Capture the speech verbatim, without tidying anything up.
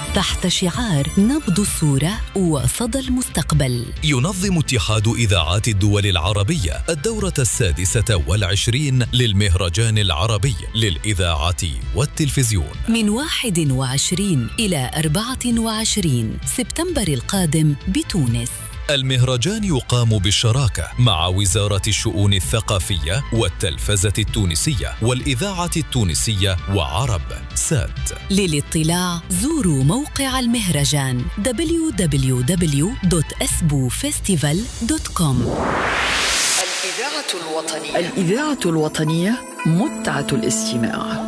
تحت شعار نبض الصورة وصدى المستقبل. ينظم اتحاد إذاعات الدول العربية الدورة السادسة والعشرين للمهرجان العربي للإذاعة والتلفزيون من واحد وعشرين إلى أربعة وعشرين سبتمبر القادم بتونس. المهرجان يقام بالشراكة مع وزارة الشؤون الثقافية والتلفزة التونسية والإذاعة التونسية وعرب سات. للاطلاع زوروا موقع المهرجان دبليو دبليو دبليو دوت اسبو فيستيفال دوت كوم. الإذاعة الوطنية الإذاعة الوطنية متعة الاستماع.